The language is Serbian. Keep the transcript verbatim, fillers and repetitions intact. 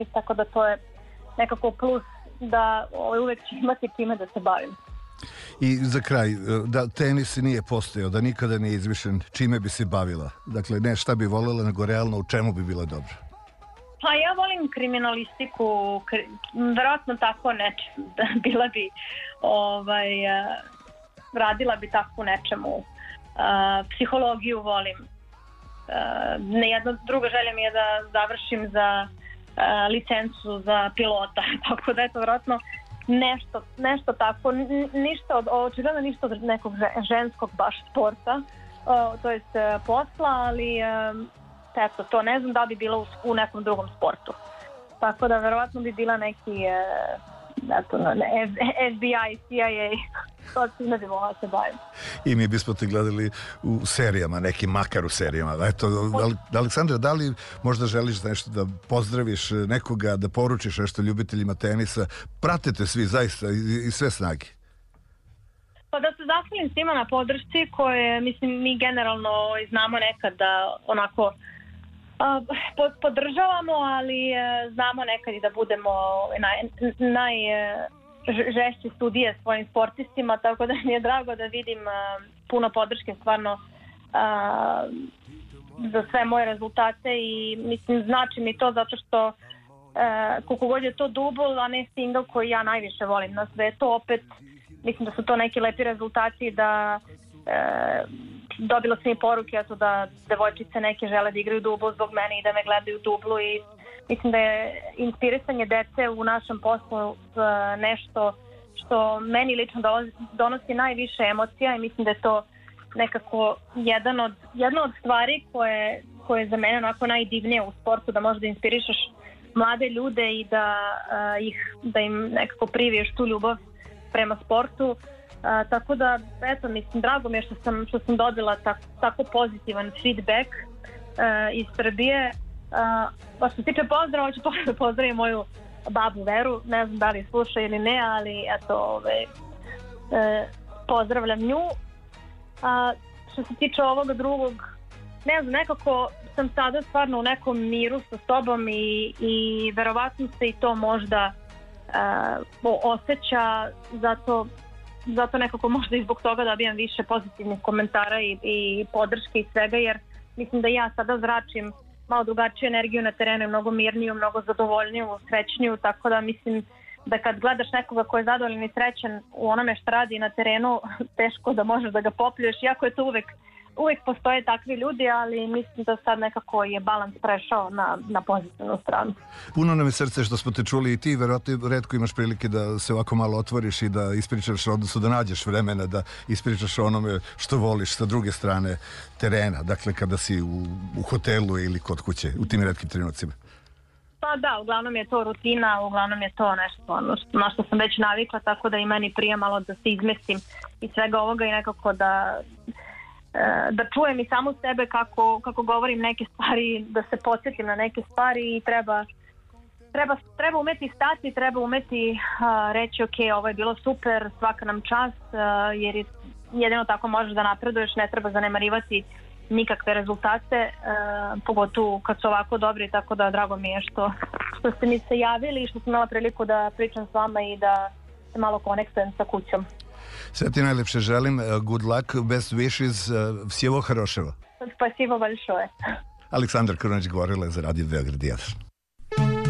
tako da to je nekako plus da ovaj, uvek ću imati time da se bavim. I za kraj, da tenis nije postojao, da nikada nije izmišljen, čime bi se bavila? Dakle, ne šta bi voljela, nego realno u čemu bi bila dobra? Pa ja volim kriminalistiku, kri, verovatno tako nečem, da bila bi, ovaj, radila bi tako nečemu, uh, psihologiju volim. Uh, nejedno, druga želja mi je da završim za uh, licencu za pilota, tako da je to verovatno nešto, nešto tako, ništa od, očigledno ništa od nekog ženskog baš sporta, uh, to jest uh, posla, ali uh, eto, to ne znam da bi bila u, u nekom drugom sportu. Tako da verovatno bi bila neki uh, eto, F B I, C I A, to svima bi volila se bavim. I mi bismo te gledali u serijama, neki makar u serijama. Eto, Aleksandra, da li možda želiš nešto da pozdraviš nekoga, da poručiš nešto ljubiteljima tenisa? Pratite svi zaista i, i sve snage. Pa da se zahvalim svima na podršci koje, mislim, mi generalno znamo nekad da onako a, podržavamo, ali znamo nekad i da budemo naj, naj žešći studije svojim sportistima, tako da mi je drago da vidim uh, puno podrške stvarno uh, za sve moje rezultate i mislim znači mi to zato što uh, koliko god je to dubl, a ne single koji ja najviše volim na svetu, opet mislim da su to neki lepi rezultati, da uh, dobila sam i poruke eto, da devojčice neke žele da igraju dubl zbog mene i da me gledaju u dublu i mislim da je inspirisanje dece u našem poslu nešto što meni lično donosi najviše emocija i mislim da je to nekako jedan od, jedna od stvari koje, koje je za mene onako najdivnije u sportu, da možda inspirišeš mlade ljude i da, uh, ih, da im nekako priviješ tu ljubav prema sportu. Uh, tako da, eto, mislim, drago mi je što sam, što sam dobila tak, tako pozitivan feedback uh, iz Srbije. Uh, pa što se tiče pozdrava, hoću da pozdravim moju babu Veru, ne znam da li sluša ili ne, ali eto, ove, e, pozdravljam nju. A, što se tiče ovoga drugog, ne znam, nekako sam sada stvarno u nekom miru sa sobom i, i verovatno se i to možda e, osjeća, zato, zato nekako možda i zbog toga dobijam više pozitivnih komentara i, i podrške i svega, jer mislim da ja sada zračim malo drugačiju energiju na terenu, mnogo mirniju, mnogo zadovoljniju, srećniju, tako da mislim da kad gledaš nekoga ko je zadovoljan i srećan u onome što radi na terenu, teško da možeš da ga popljuješ, iako je to uvek, uvek postoje takvi ljudi, ali mislim da sad nekako je balans prešao na, na pozitivnu stranu. Puno nam je srce što smo te čuli i ti, verovatno retko imaš prilike da se ovako malo otvoriš i da ispričaš, odnosno da nađeš vremena da ispričaš o onome što voliš sa druge strane terena, dakle kada si u, u hotelu ili kod kuće, u tim retkim trenucima. Pa da, uglavnom je to rutina, uglavnom je to nešto ono što, na što sam već navikla, tako da i meni prije malo da se izmestim iz svega ovoga i nekako da da čujem i samu sebe kako, kako govorim neke stvari, da se podsjetim na neke stvari i treba, treba, treba umeti stati, treba umeti uh, reći ok, ovo je bilo super, svaka nam čast, uh, jer je, jedino tako možeš da napreduješ, ne treba zanemarivati nikakve rezultate, uh, pogotovo kad su ovako dobri, tako da drago mi je što, što ste mi se javili i što sam imala priliku da pričam s vama i da se malo konektujem sa kućom. Sve ti najlepše želim, good luck, best wishes, всего хорошего. Спасибо большое. Aleksandra Krunić govorila je za Radio Beograd jedan.